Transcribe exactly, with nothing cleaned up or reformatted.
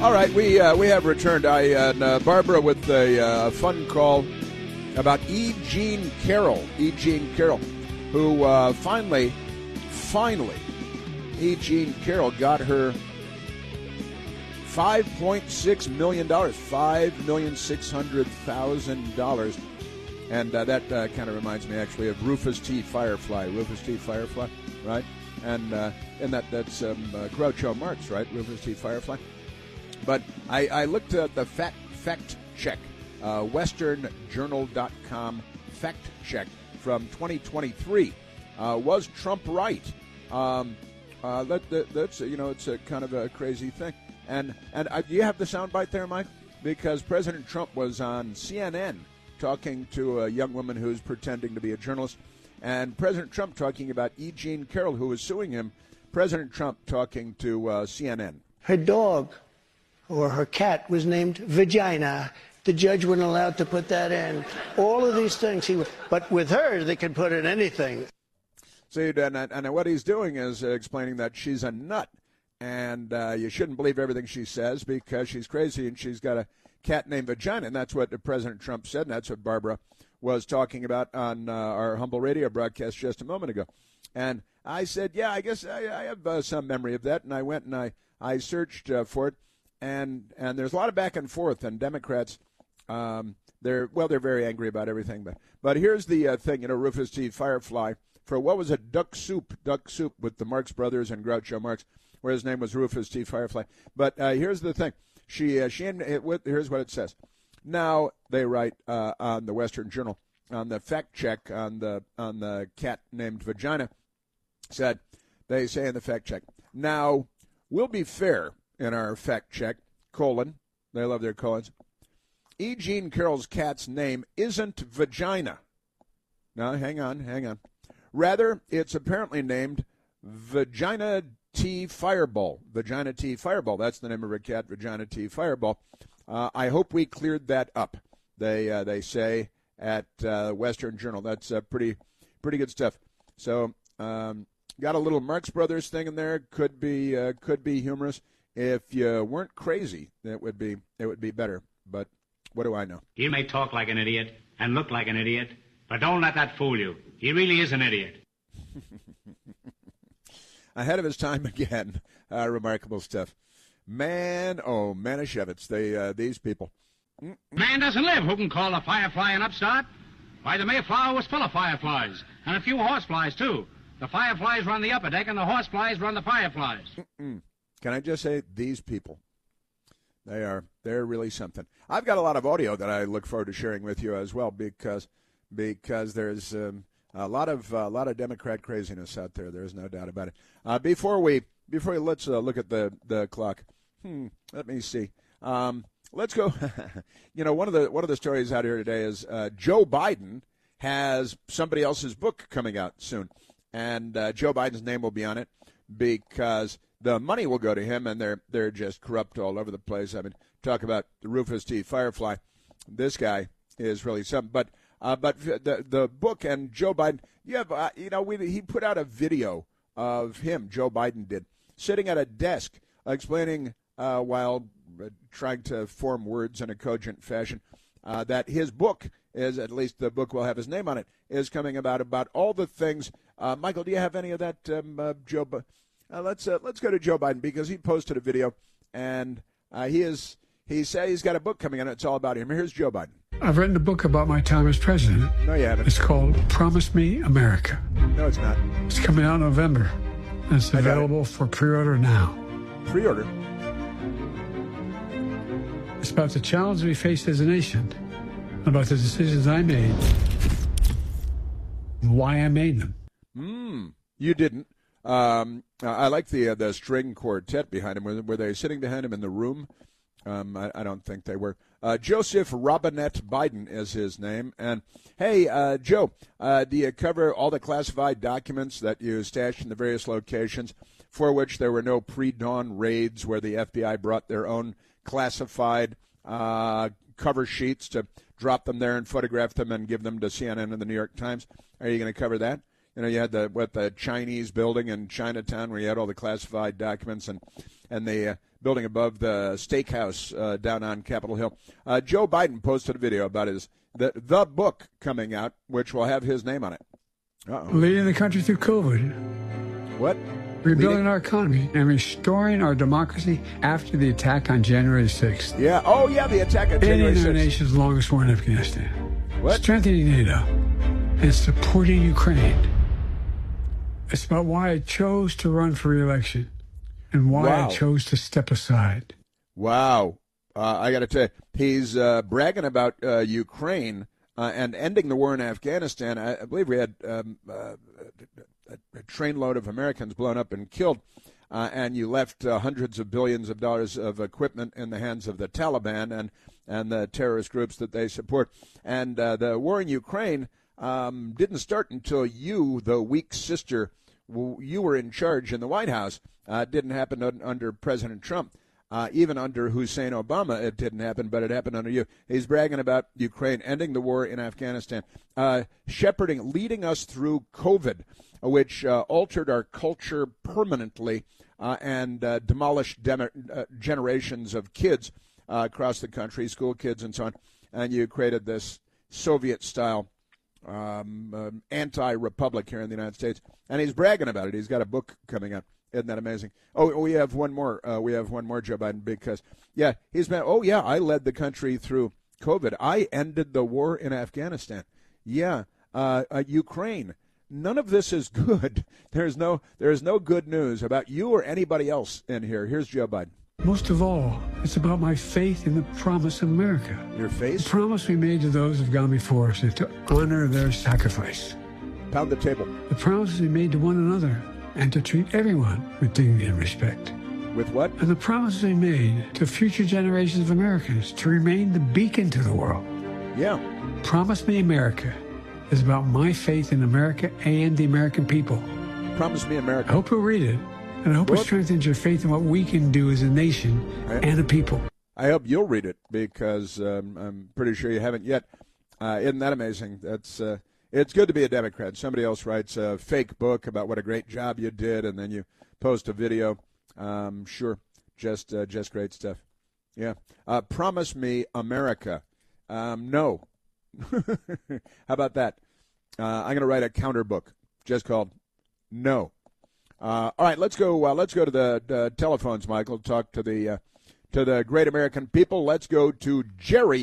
All right, we uh, we have returned. I and uh, Barbara with a uh, fun call about E. Jean Carroll. E. Jean Carroll, who uh, finally, finally, E. Jean Carroll got her five point six million dollars, five million six hundred thousand dollars, and uh, that uh, kind of reminds me actually of Rufus T. Firefly. Rufus T. Firefly, right? And uh, and that that's um, uh, Groucho Marx, right? Rufus T. Firefly. But I, I looked at the fact, fact check, uh, western journal dot com fact check from twenty twenty-three. Uh, was Trump right? Um, uh, that, that, that's, you know, it's a kind of a crazy thing. And, and uh, do you have the soundbite there, Mike? Because President Trump was on C N N talking to a young woman who's pretending to be a journalist. And President Trump talking about E. Jean Carroll, who was suing him. President Trump talking to uh, C N N. Her dog or her cat was named Vagina. The judge wasn't allowed to put that in. All of these things. He, but with her, they could put in anything. See, and, and what he's doing is uh, explaining that she's a nut. And uh, you shouldn't believe everything she says because she's crazy and she's got a cat named Vagina. And that's what President Trump said, and that's what Barbara was talking about on uh, our humble radio broadcast just a moment ago. And I said, yeah, I guess I, I have uh, some memory of that. And I went and I, I searched uh, for it. And and there's a lot of back and forth. And Democrats, um, they're, well, they're very angry about everything. But, but here's the uh, thing, you know, Rufus T. Firefly, for what was it, Duck Soup, Duck Soup with the Marx Brothers and Groucho Marx, where his name was Rufus T. Firefly. But uh, here's the thing. She, uh, she, it, here's what it says. Now, they write uh, on the Western Journal, on the fact check on the on the cat named Vagina, said, they say in the fact check, now, we'll be fair in our fact check, colon, they love their colons, E. Jean Carroll's cat's name isn't Vagina. Now, hang on, hang on. Rather, it's apparently named Vagina T. Fireball. Vagina T. Fireball. That's the name of her cat, Vagina T. Fireball. Uh, I hope we cleared that up. They uh, they say at uh, Western Journal. That's uh, pretty pretty good stuff. So um, got a little Marx Brothers thing in there. Could be uh, could be humorous. If you weren't crazy, it would be it would be better. But what do I know? He may talk like an idiot and look like an idiot, but don't let that fool you. He really is an idiot. Ahead of his time again. Uh, remarkable stuff. Man, oh, Manischewitz, they, uh, these people. Mm-mm. Man doesn't live who can call a firefly an upstart. Why, the Mayflower was full of fireflies, and a few horseflies, too. The fireflies run the upper deck, and the horseflies run the fireflies. Mm-mm. Can I just say, these people, they are, they're really something. I've got a lot of audio that I look forward to sharing with you as well, because because there's um, a lot of a uh, lot of Democrat craziness out there. There's no doubt about it. Uh, before we before we, let's uh, look at the the clock. Hmm, let me see. Um, let's go. You know, one of the one of the stories out here today is uh, Joe Biden has somebody else's book coming out soon, and uh, Joe Biden's name will be on it because the money will go to him, and they're they're just corrupt all over the place. I mean, talk about the Rufus T. Firefly. This guy is really something. But uh, but the the book and Joe Biden, you have uh, you know we he put out a video of him, Joe Biden did, sitting at a desk explaining uh, while trying to form words in a cogent fashion uh, that his book is, at least the book will have his name on it, is coming about about all the things. Uh, Michael, do you have any of that, um, uh, Joe? Uh, let's uh, let's go to Joe Biden because he posted a video and uh, he is he said he's got a book coming out. It's all about him. Here's Joe Biden. I've written a book about my time as president. No, you haven't. It's called Promise Me America. No, it's not. It's coming out in November. And it's available it. for pre-order now. Pre-order? It's about the challenge we face as a nation, about the decisions I made, and why I made them. Hmm. You didn't. Um, I like the uh, the string quartet behind him. Were, were they sitting behind him in the room? Um, I, I don't think they were. Uh, Joseph Robinette Biden is his name. And, hey, uh, Joe, uh, do you cover all the classified documents that you stashed in the various locations for which there were no pre-dawn raids where the F B I brought their own classified uh, cover sheets to drop them there and photograph them and give them to C N N and the New York Times? Are you going to cover that? You know, you had the what the Chinese building in Chinatown where you had all the classified documents, and and the uh, building above the steakhouse uh, down on Capitol Hill. Uh, Joe Biden posted a video about his the, the book coming out, which will have his name on it. Uh-oh. Leading the country through COVID. What? Rebuilding Leading? our economy and restoring our democracy after the attack on January sixth. Yeah. Oh, yeah, the attack on January Ending our sixth. nation's longest war in Afghanistan. What? Strengthening NATO and supporting Ukraine. It's about why I chose to run for re-election and why Wow. I chose to step aside. Wow. Uh, I got to tell you, he's uh, bragging about uh, Ukraine uh, and ending the war in Afghanistan. I, I believe we had um, uh, a, a trainload of Americans blown up and killed, uh, and you left uh, hundreds of billions of dollars of equipment in the hands of the Taliban and, and the terrorist groups that they support. And uh, the war in Ukraine um, didn't start until you, the weak sister, w- you were in charge in the White House. Uh, it didn't happen un- under President Trump. Uh, even under Hussein Obama, it didn't happen, but it happened under you. He's bragging about Ukraine ending the war in Afghanistan, uh, shepherding, leading us through COVID, which uh, altered our culture permanently uh, and uh, demolished dem- uh, generations of kids uh, across the country, school kids and so on. And you created this Soviet-style um, uh, anti-republic here in the United States. And he's bragging about it. He's got a book coming out. Isn't that amazing? Oh, we have one more. Uh, we have one more, Joe Biden, because, yeah, he's been, oh, yeah, I led the country through COVID. I ended the war in Afghanistan. Yeah, uh, uh, Ukraine. None of this is good. There's no, there's no good news about you or anybody else in here. Here's Joe Biden. Most of all, it's about my faith in the promise of America. Your The face? promise we made to those who've gone before us is to honor their sacrifice. Pound the table. The promises we made to one another and to treat everyone with dignity and respect. With what? And the promises we made to future generations of Americans to remain the beacon to the world. Yeah. Promise Me America is about my faith in America and the American people. Promise Me I America. hope you'll read it, and I hope What? it strengthens your faith in what we can do as a nation I- and a people. I hope you'll read it because um, I'm pretty sure you haven't yet. Uh, isn't that amazing? That's uh, it's good to be a Democrat. Somebody else writes a fake book about what a great job you did, and then you post a video. Um, sure, just uh, just great stuff. Yeah. Uh, Promise Me America. Um, no. How about that? Uh, I'm going to write a counter book just called No. Uh, all right, let's go. Uh, let's go to the uh, telephones, Michael. Talk to the uh, to the great American people. Let's go to Jerry.